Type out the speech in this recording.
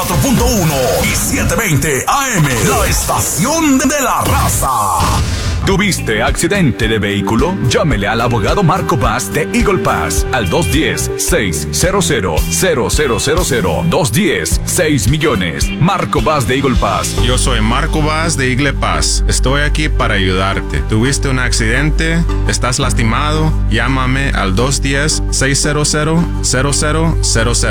94.1 y 720 AM. La estación de la raza. ¿Tuviste accidente de vehículo? Llámele al abogado Marco Paz de Eagle Pass al 210-600-0000. 210-6 millones. Marco Paz de Eagle Pass. Yo soy Marco Paz de Eagle Pass. Estoy aquí para ayudarte. ¿Tuviste un accidente? ¿Estás lastimado? Llámame al 210-600-0000.